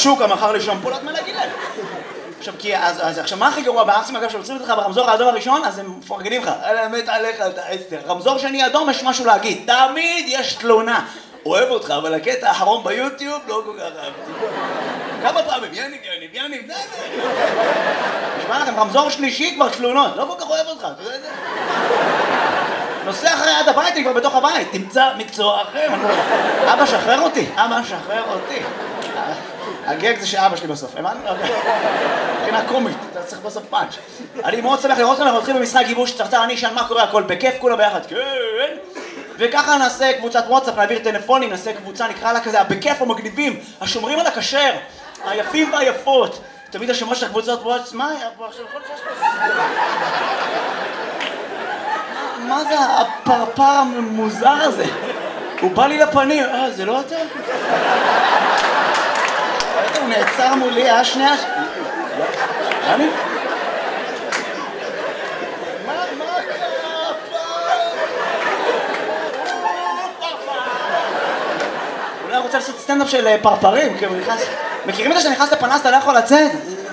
בשוק, מחר לי שמפולת, מה להגיד להם? עכשיו, מה הכי גרוע בארצים, אגב, שעוצרים אותך ברמזור האדום הראשון, אז הם מפרגנים לך. מת עליך, אתה עשר. רמזור שני אדום, יש משהו להגיד. תמיד יש תלונה. אוהב אותך, אבל הקטע האחרון ביוטיוב לא כל כך אהבתי. כמה פעמים, יניב, די. נשמע לכם, רמזור שלישי כבר תלונות. לא כל כך אוהב אותך, אתה יודע את זה? נוסע אחרי עד הבית, אני כבר בתוך הבית. תמצא מקצוע אחר. אבא, שחרר אותי. הגג זה שאבא שלי בסוף, הבנת? מבחינה קומית, אתה צריך בסוף פאנץ'. אני מאוד שמח לראות אתכם, אנחנו הולכים במשחק גיבוש צרצר, אני אשאל מה קורה, הכל בכיף, כולם ביחד, כן. וככה נעשה קבוצת וואטסאפ, נעביר טלפונים, נעשה קבוצה, נקרא לה כזה, בכיף המגניבים, השומרים על הכשר, היפים והיפות. תמיד השומר של הקבוצות וואטסאפ, מה היה פה עכשיו? מה זה הפרפר המוזר הזה? הוא בא לי לפנים, זה לא אתה? הוא נעצר מולי, שנייה... אני? מה קרה אולי רוצה לעשות סטנדאפ של פרפרים, מכירים את זה שאני נכנס לפנס, אתה לא יכול לצאת?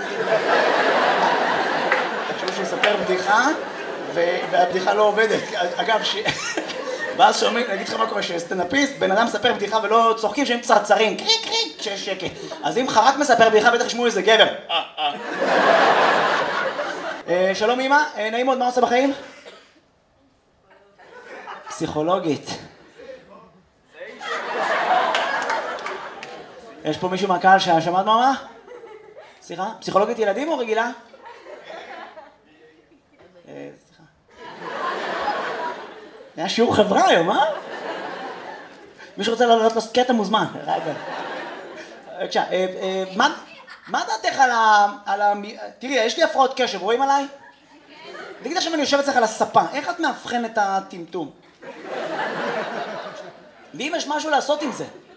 תחשבו שהוא יספר בדיחה, והבדיחה לא עובדת. אגב, ואז שומעים, נגיד לך מה קורה, שסטנדאפיסט, בן אדם מספר בדיחה ולא צוחקים שהם צרצרים, קריק, כשיש שקט. אז אם חרק מספר בדיחה, בטח ישמעו איזה גבר. שלום אמא, נעים מאוד, מה עושה בחיים? פסיכולוגית. יש פה מישהו מהקהל ששמעת מה? סליחה? פסיכולוגית ילדים או רגילה? סליחה. היה שיעור חברה היום, מישהו רוצה לעלות קטע מוזמן. בבקשה, מה דעתך על ה... תראי, יש לי הפרעות קשב, רואים עליי? תגיד עכשיו אני יושב אצלך על הספה, איך את מאבחן את הטמטום? ואם יש משהו לעשות עם זה?